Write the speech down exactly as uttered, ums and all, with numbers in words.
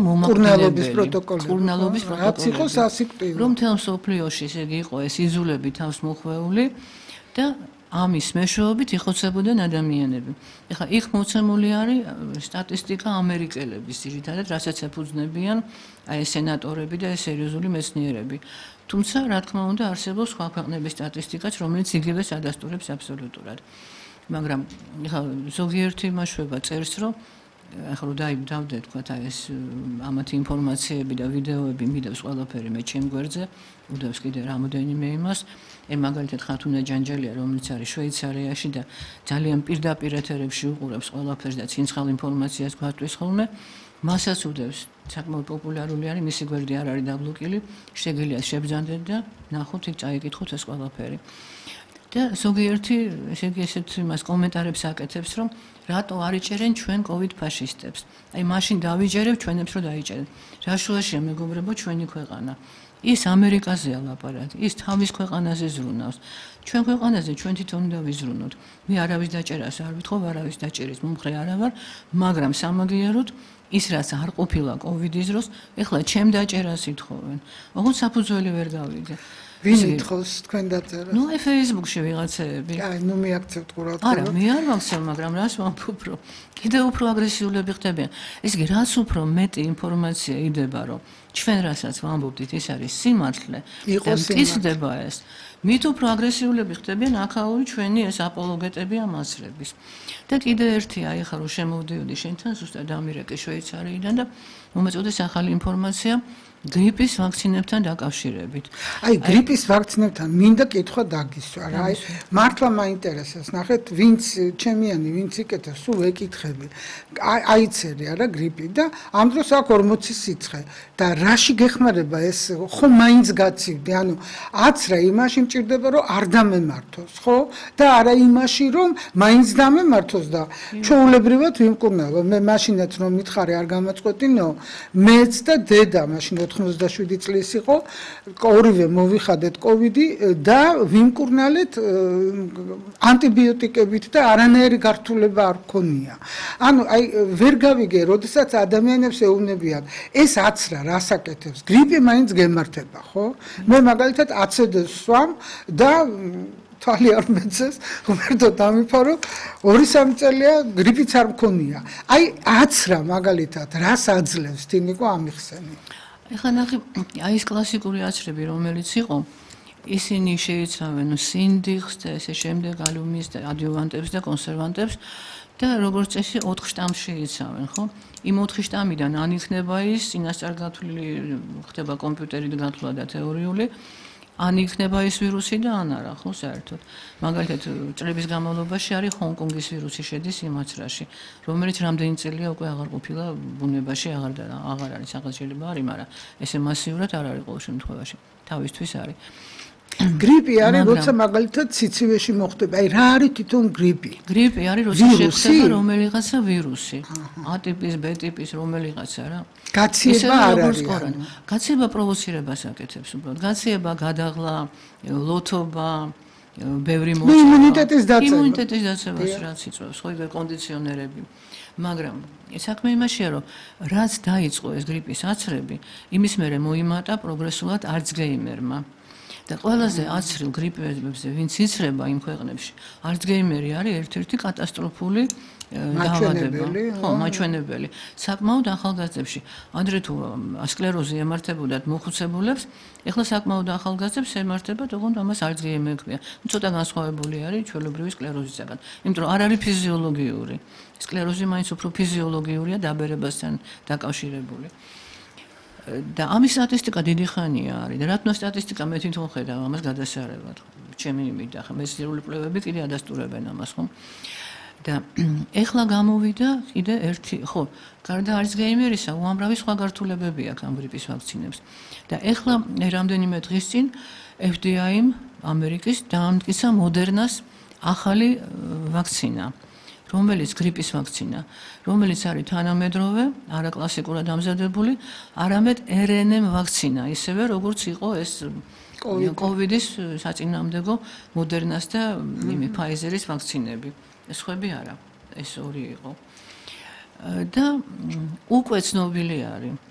მომაკვდინებელი პროტოკოლი. კურნალობის პროტოკოლი. რაც იყო სასიკვდილო. რომ თელ მსოფლიოში ესე იგი იყო ეს იზოლები თავს მოხვეული და ამის მეშვეობით იხოცებოდნენ ადამიანები. ეხლა იქ მოცემული არის სტატისტიკა ამერიკელების ძირითადად, რასაც ეფუძნებიან აი სენატორები და სერიოზული მეცნიერები. თუმცა, რა თქმა უნდა, არსებობს სხვა ქვეყნების სტატისტიკაც, რომელიც იგივეს ადასტურებს აბსოლუტურად. მაგრამ ეხლა ზოგიერთი მაშვება წერს, რომ ახლა რომ დაიბდავდე თქვათ აი ეს ამათი ინფორმაციები და ვიდეოები მიდევს ყველაფერი მე ჩემ გვერდზე, უდევს კიდე რამოდენიმე იმას. ე მაგალითად ხათუნა ჯანჯალია, რომელიც არის შვეიცარიაში და ძალიან პირდაპირ ეთერებში უყურებს ყველაფერს და ცინცხალ ინფორმაციას გვატვის ხოლმე, მასაც უდევს. საკმაოდ პოპულარული არის, მისი გვერდი არ არის დაბლოკილი, შეგიძლია შებრძანდეთ და ნახოთ იქ წაიკითხოთ ეს ყველაფერი. და ზოგიერთი ესე იგი ესეთ იმას კომენტარებს აკეთებს, რომ რატო არ იჭერენ ჩვენ კოვიდ ფაშისტებს. აი მაშინ დავიჯერებ ჩვენებს რომ დაიჭერენ. რა შუაშია მეგობრებო ჩვენი ქვეყანა. ის ამერიკაზეა ლაპარაკი, ის თავის ქვეყანაზე ზრუნავს. ჩვენ ქვეყანაზე ჩვენ თვითონ უნდა ვიზრუნოთ. მე არავის დაჭერას არ ვითხოვ, არავის დაჭერის მომხრე არა ვარ, მაგრამ სამაგიეროდ ის რაც არ ყოფილა კოვიდის დროს, ეხლა ჩემ დაჭერას ითხოვენ. ოღონდ საფუძველი ვერ გავიგე. ვინ ითხოვს თქვენ დაწერას? ნუ აი Facebook-ში ვიღაცები. აი, ნუ მიაქცევთ ყურადღება. არა, მე არ მაქცევ, მაგრამ რას ვამბობ, რომ კიდევ უფრო აგრესიულები ხდებიან. ეს იგი რაც უფრო მეტი ინფორმაცია იდება, რომ ჩვენ რასაც ვამბობთ, ის არის სიმართლე და მტკიცდება ეს. მით უფრო აგრესიულები ხდებიან აქაური ჩვენი ეს აპოლოგეტები ამასრების. და კიდე ერთი აი ხა რომ შემოვდიოდი შენთან ზუსტად ამერიკის შვეიცარიიდან და მომეწოდეს ახალი ინფორმაცია გრიპის ვაქცინებთან დაკავშირებით. აი გრიპის ვაქცინებთან მინდა კითხვა დაგისვა რა. აი მართლა მაინტერესებს. ნახეთ, ვინც ჩემიანი, ვინც იკეთებს, სულ ეკითხები. აიცერი არა გრიპი და ამ დროს აქვს ორმოცი სიცხე და რაში გეხმარება ეს ხო მაინც გაცივდი. ანუ აცრა იმაში მჭირდება რომ არ დამემართოს, ხო? და არა იმაში რომ მაინც დამემართოს და ჩვეულებრივად ვიმკურნალო. მე მაშინაც რომ მითხარი არ გამაწყვეტინო, მეც და დედა მაშინ ოცდაშვიდი წლის იყო, ორივე მოვიხადეთ კოვიდი და ვიმკურნალეთ ანტიბიოტიკებით და არანაირი გართულება არ გქონია. ანუ აი ვერ გავიგე, როდესაც ადამიანებს ეუბნებიან, ეს აცრა რას აკეთებს? გრიპი მაინც გემართება, ხო? მე მაგალითად აცედს სვამ და თვალი არ მეცეს, ღმერთო დამიფარო, ორი სამი წელია გრიპიც არ მქონია. აი აცრა მაგალითად რას აძლევს თინიკო ამიხსენი? ეხლა ნახე, აი ეს კლასიკური აცრები, რომელიც იყო, ისინი შეიცავენ სინდიხს და ესე შემდეგ ალუმინის და ადიუვანტებს და კონსერვანტებს და როგორც წესი ოთხ შტამს შეიცავენ, ხო? იმ ოთხ შტამიდან ან იქნება ის წინასწარგათვლილი ხდება კომპიუტერით გათვლა და თეორიული, ან იქნება ის ვირუსი და ან არა, ხო, საერთოდ. მაგალითად, წლების განმავლობაში არის ჰონკონგის ვირუსი შედის იმ აცრაში, რომელიც რამდენი წელია უკვე აღარ ყოფილა ბუნებაში, აღარ აღარ არის აღჭურვილება არის, მაგრამ ესე მასიურად არ არის ყოველ შემთხვევაში. თავისთვის არის. გრიპი არის, როცა მაგალითად სიცივეში მოხდება. აი რა არის თვითონ გრიპი? გრიპი არის, როცა შეხვდება რომელიღაცა ვირუსი. A ტიპის, B ტიპის რომელიღაცა რა. გაციება არ არის. გაციება პროვოცირებას აკეთებს უბრალოდ. გაციება, გადაღლა, ლოთობა, ბევრი მოწვა. იმუნიტეტის დაცემა. იმუნიტეტის დაცემას რაც იწვევს, ხო იგივე კონდიციონერები. მაგრამ საქმე იმაშია, რომ რაც დაიწყო ეს გრიპის აცრები, იმის მერე მოიმატა პროგრესულად ალცგეიმერმა. და ყველაზე აცრილ გრიპებზე, ვინც იცრება იმ ქვეყნებში, ალცგეიმერი არის ერთ-ერთი კატასტროფული დაავადება. ხო, მაჩვენებელი. საკმაოდ ახალგაზრდებში, ადრე თუ სკლეროზი ემართებოდათ მოხუცებულებს, ეხლა საკმაოდ ახალგაზრდებს ემართებათ, ოღონდ ამას ალცგეიმერი ქვია. ცოტა განსხვავებული არის ჩვეულებრივი სკლეროზისგან. იმიტომ რომ არ არის ფიზიოლოგიური. სკლეროზი მაინც უფრო ფიზიოლოგიურია დაბერებასთან დაკავშირებული. და ამის სტატისტიკა დიდი ხანია არის და რატომ სტატისტიკა მე თვითონ ხედავ ამას გადასარევად ჩემი იმით ახლა მეცნიერული კვლევები კიდე ადასტურებენ ამას ხო და ეხლა გამოვიდა კიდე ერთი ხო გარდა ალცგეიმერისა უამრავი სხვა გართულებები აქვს ამ გრიპის ვაქცინებს და ეხლა რამდენიმე დღის წინ F D A-მ ამერიკის დაამტკიცა მოდერნას ახალი ვაქცინა რომელიც გრიპის ვაქცინა, რომელიც არის თანამედროვე, არა კლასიკურად დამზადებული, არამედ R N A ვაქცინა, ისევე როგორც იყო ეს კოვიდის საწინააღმდეგო მოდერნას და იმი Pfizer-ის ვაქცინები. სხვები არა, ეს ორი იყო. და უკვე ცნობილი არის,